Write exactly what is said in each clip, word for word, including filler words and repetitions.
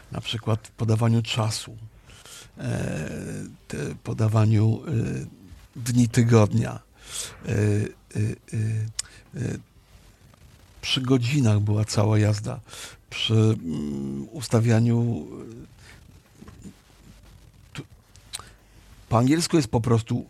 na przykład w podawaniu czasu, e, te, podawaniu e, dni tygodnia. E, e, e, e, przy godzinach była cała jazda. Przy mm, ustawianiu... Tu, po angielsku jest po prostu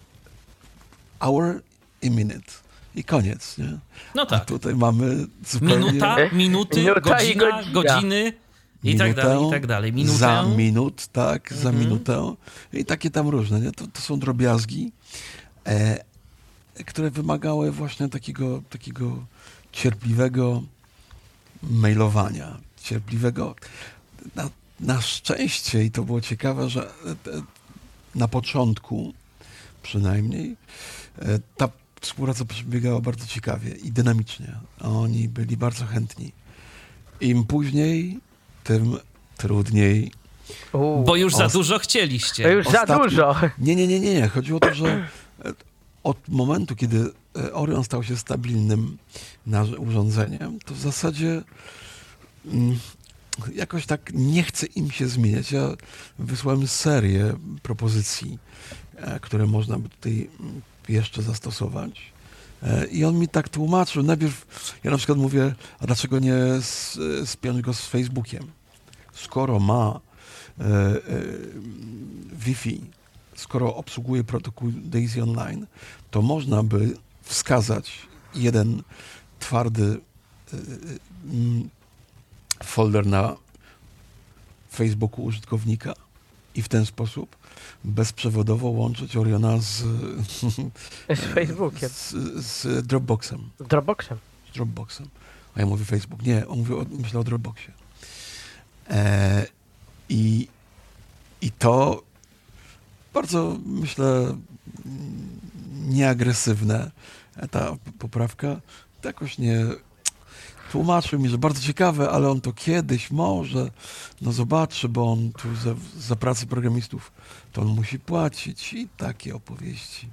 hour i minute. I koniec, nie? No tak. A tutaj mamy zupełnie... Minuta, minuty, Minuta godzina, godzina. godziny i tak dalej, i tak dalej. Minutę. Za minut, tak, za Mhm. minutę. I takie tam różne, nie? To, to są drobiazgi, e, które wymagały właśnie takiego, takiego cierpliwego mailowania. Cierpliwego... Na, na szczęście, i to było ciekawe, że e, na początku przynajmniej e, ta współpraca przebiegała bardzo ciekawie i dynamicznie. Oni byli bardzo chętni. Im później, tym trudniej. U, Bo już za Os- dużo to chcieliście. już za Ostatnio- dużo. Nie, nie, nie, nie, nie. Chodziło o to, że e, od momentu, kiedy e, Orion stał się stabilnym narz- urządzeniem, to w zasadzie mm, jakoś tak nie chce im się zmieniać. Ja wysłałem serię propozycji, e, które można by tutaj mm, jeszcze zastosować. E, I on mi tak tłumaczył. Najpierw ja na przykład mówię, a dlaczego nie s- spiąć go z Facebookiem? Skoro ma e, e, Wi-Fi, skoro obsługuje protokół Daisy Online, to można by wskazać jeden twardy e, mm, folder na Facebooku użytkownika i w ten sposób bezprzewodowo łączyć Oriona z, Z Facebookiem. z, z Dropboxem. Z Dropboxem. Z Dropboxem. A ja mówię Facebook. Nie, on mówi o, myślę o Dropboxie. E, i, I to bardzo, myślę, nieagresywne, ta poprawka. To jakoś nie... Tłumaczył mi, że bardzo ciekawe, ale on to kiedyś może, no zobaczy, bo on tu za, za pracę programistów, to on musi płacić i takie opowieści.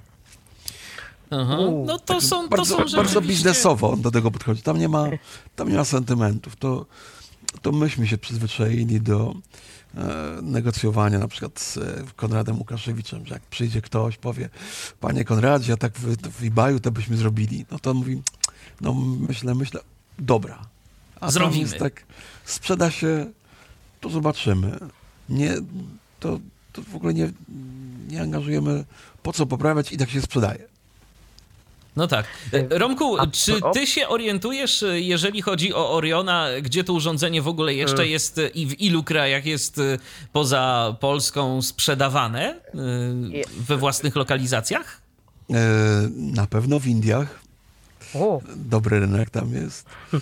Aha. U, No to Tak są, to bardzo, są bardzo rzeczywiście... biznesowo on do tego podchodzi. Tam nie ma, tam nie ma sentymentów. To, to myśmy się przyzwyczaili do e, negocjowania na przykład z e, Konradem Łukaszewiczem, że jak przyjdzie ktoś, powie, panie Konradzie, a tak w, w eBayu to byśmy zrobili. No to on mówi, no myślę, myślę, dobra. A tam Zrobimy. jest tak, sprzeda się, to zobaczymy. Nie, to, to w ogóle nie, nie angażujemy, po co poprawiać i tak się sprzedaje. No tak. E, Romku, A- czy o- ty się orientujesz, e, jeżeli chodzi o Oriona, gdzie to urządzenie w ogóle jeszcze Mm. jest e, i w ilu krajach jest e, poza Polską sprzedawane e, we własnych lokalizacjach? E, na pewno w Indiach. O, Dobry rynek tam jest. E,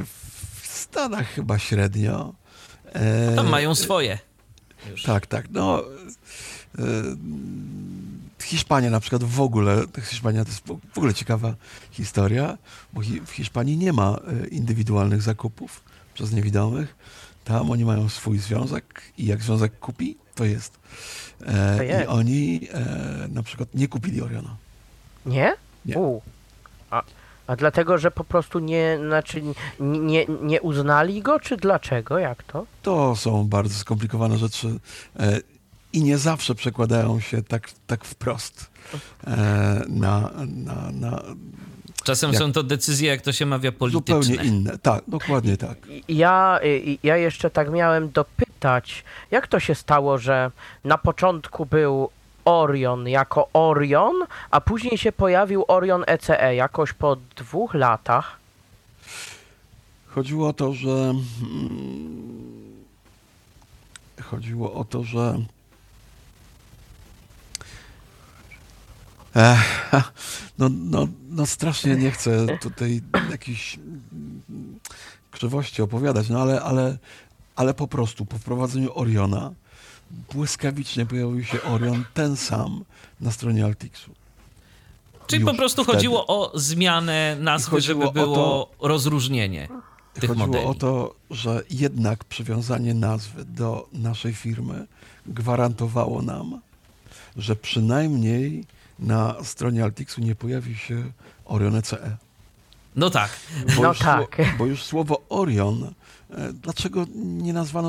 w Stanach chyba średnio. E, Tam mają swoje. Już. Tak, tak. No, e, Hiszpania na przykład w ogóle, Hiszpania to jest w ogóle ciekawa historia, bo hi, w Hiszpanii nie ma e, indywidualnych zakupów przez niewidomych. Tam oni mają swój związek i jak związek kupi, to jest. E, To jest. I oni e, na przykład nie kupili Oriona. nie? Nie. U. A, a dlatego, że po prostu nie, znaczy nie, nie, nie uznali go, czy dlaczego? Jak to? To są bardzo skomplikowane rzeczy e, i nie zawsze przekładają się tak, tak wprost e, na, na, na Czasem Jak- są to decyzje, jak to się mawia, polityczne. zupełnie inne. Tak, dokładnie tak. I- Ja, y, ja jeszcze tak miałem dopytać, jak to się stało, że na początku był Orion jako Orion, a później się pojawił Orion E C E jakoś po dwóch latach. Chodziło o to, że mm, chodziło o to, że Ech, no, no, no strasznie nie chcę tutaj jakichś mm, krzywości opowiadać, no ale, ale, ale po prostu po wprowadzeniu Oriona błyskawicznie pojawił się Orion ten sam na stronie Altixu. Czyli Już po prostu wtedy. chodziło o zmianę nazwy, chodziło żeby o było to- rozróżnienie tych Chodziło modeli. o to, że jednak przywiązanie nazwy do naszej firmy gwarantowało nam, że przynajmniej na stronie Altixu nie pojawi się Orion E C E. No tak. Bo No już tak. Sło, bo już słowo Orion, e, dlaczego nie nazwano